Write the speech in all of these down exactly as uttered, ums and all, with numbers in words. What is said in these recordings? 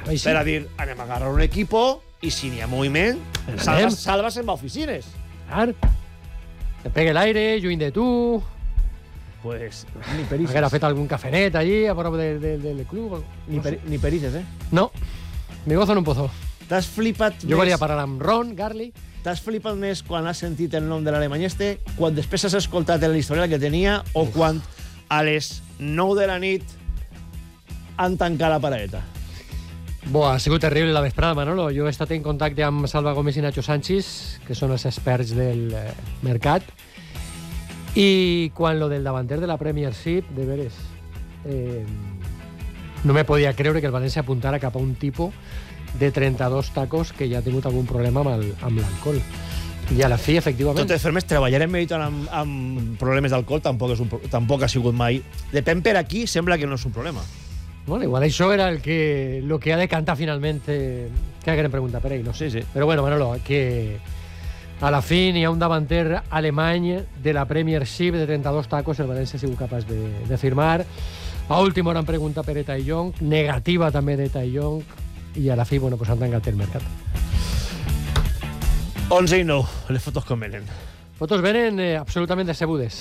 Així. Per a dir, anem a agarrar un equipo i si n'hi ha moviment, salva, salva se'n va a oficines. Clar. Te pegue l'aire, lluny de tu. Pues ni perices. Haguera fet algun cafenet allí, a prop del, del, del club. Ni, peri, ni perices, eh? No. Mi gozo en un pozo. T'has flipat Jo més... volia parlar amb Ron, Garli. T'has flipat més quan has sentit el nom de l'alemany este, quan després has escoltat l'historial que tenia, o quan a les nou de la nit han tancat la paradeta? Buah, ha sigut terrible la vesprada, Manolo. Jo he estat en contacte amb Salva Gómez i Nacho Sánchez, que són els experts del eh, mercat, i quan lo del davanter de la Premiership, de veres, eh, no me podia creure que el València apuntara cap a un tipus de trenta-dos tacos que ja ha tingut algun problema amb l'alcohol. I a la fi, efectivament... Tot el més treballar en meditant amb, amb problemes d'alcohol tampoc, és un, tampoc ha sigut mai. Depèn per aquí, sembla que no és un problema. Bueno, igual això era el que, lo que ha de cantar finalment eh, que hagueren preguntat per ell, no? Sí, sí. Però bueno, Manolo, que a la fi hi ha un davanter alemany de la Premiership de trenta-dos tacos, el València ha sigut capaç de, de firmar. A última hora han preguntat per Tai Young, negativa també de Tai Young, i a la fi, bueno, pues han tancat el mercat. onze i nou, les fotos com venen. Fotos venen eh, absolutament decebudes.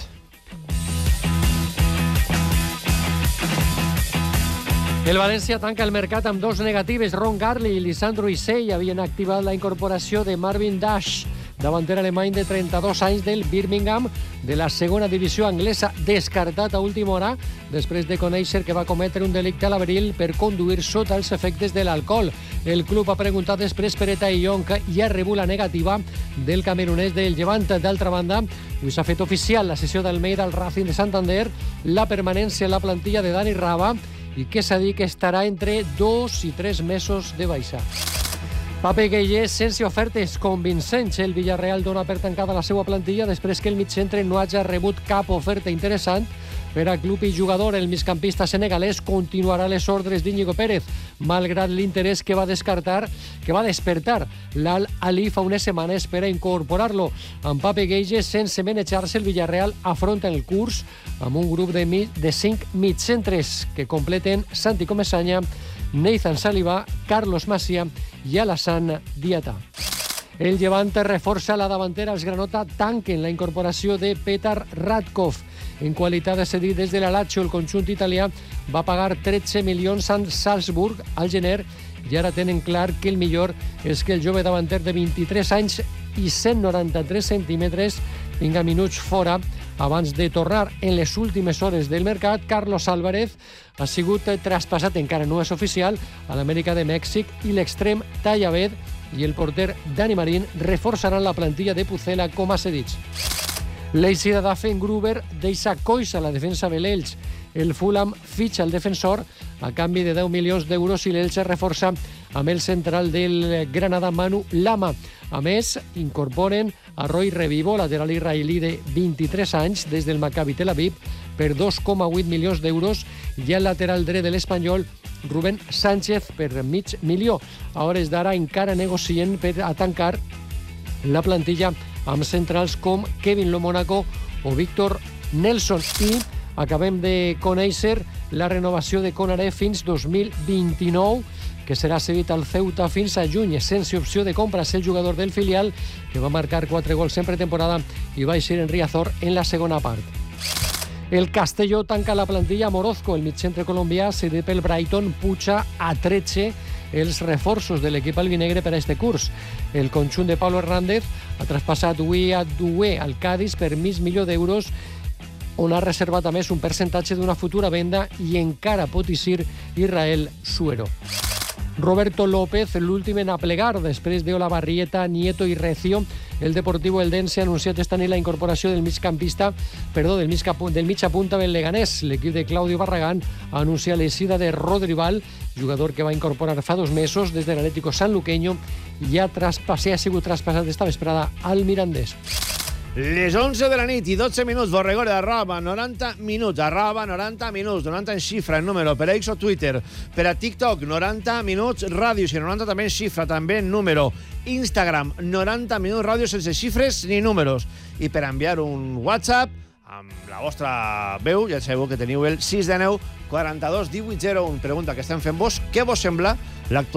El València tanca el mercat amb dos negatives. Ron Garli i Lisandro Isei havien activat la incorporació de Marvin Dash, davanter alemany de trenta-dos anys del Birmingham, de la segona divisió anglesa, descartat a última hora després de conèixer que va cometre un delicte a l'abril per conduir sota els efectes de l'alcohol. El club ha preguntat després per Tai Young i ha rebut la negativa del camerunès del Llevant. D'altra banda, avui s'ha fet oficial la cessió d'Almeida al Racing de Santander, la permanència en la plantilla de Dani Raba, i que s'ha dit que estarà entre dos i tres mesos de baixa. Pape Gueye, sense ofertes convincents, el Villarreal dona per tancada la seva plantilla després que el migcentre no hagi rebut cap oferta interessant per a club i jugador. El migcampista senegalès continuarà les ordres d'Íñigo Pérez, malgrat l'interès que va descartar, que va despertar l'Al Ali fa unes setmanes per a incorporar-lo. Amb Pape Gueye, sense manejar-se, el Villarreal afronta el curs amb un grup de, mi, de cinc migcentres que completen Santi Comesaña, Nathan Saliba, Carlos Masia i Alassane Diatta. El Llevant reforça la davantera. Els Granota tanquen la incorporació de Petar Radkov. En qualitat de cedit des de la Lazio, el conjunt italià va pagar tretze milions a Salzburg al gener i ara tenen clar que el millor és que el jove davanter de vint-i-tres anys i cent noranta-tres centímetres tinga minuts fora abans de tornar. En les últimes hores del mercat, Carlos Álvarez ha sigut traspassat, encara no és oficial, a l'Amèrica de Mèxic, i l'extrem Tallaved i el porter Dani Marín reforçaran la plantilla de Pucela com a cedits. L'eixida d'Affengruber deixa coix a la defensa de l'Elx. El Fulham fitxa el defensor a canvi de deu milions d'euros i l'Elx es reforça amb el central del Granada, Manu Lama. A més, incorporen a Roy Revivo, lateral israelí de vint-i-tres anys, des del Maccabi Tel Aviv, per dos coma vuit milions d'euros, i el lateral dret de l'Espanyol, Rubén Sánchez, per mig milió. A hores d'ara encara negocien per a tancar la plantilla amb centrals com Kevin Lo Mónaco o Víctor Nelson. I acabem de conèixer la renovació de Konaré fins dos mil vint-i-nou, que serà cedit al Ceuta fins a juny, sense opció de compra. És el jugador del filial que va marcar quatre gols en pretemporada i va eixir en Riazor en la segona part. El Castelló tanca la plantilla. Morozco, el migcentre colombià, cedit pel Brighton, puja a tretze els reforços de l'equip albinegre per a este curs. El conjunt de Pablo Hernández ha traspassat avui a Doué al Cádiz per mig milió d'euros, on ha reservat a més un percentatge d'una futura venda, i encara pot eixir Israel Suero. Roberto López, l'últim en aplegar després de Olavarrieta, Nieto i Recio. El Deportivo Eldense ha anunciat esta nit la incorporació del migcampista, perdó, del, mig, del mitja punta del Leganés. L'equip de Claudio Barragán ha anunciat l'eixida de Rodrival, jugador que va incorporar fa dos mesos des de l'Atlético Sanluqueño i ha, traspassat, ha sigut traspassat esta vesprada al Mirandés. Les onze de la nit i dotze minuts, Borregore, arroba noranta minuts, arroba noranta minuts, noranta en xifra, en número, per a X o Twitter, per a TikTok, noranta minuts ràdio, i noranta també en xifra, també en número, Instagram, noranta minuts ràdio, sense xifres ni números, i per enviar un WhatsApp amb la vostra veu, ja sabeu que teniu el sis de nou quaranta-dos divuit zero u. Pregunta que estem fent vos, què vos sembla l'actual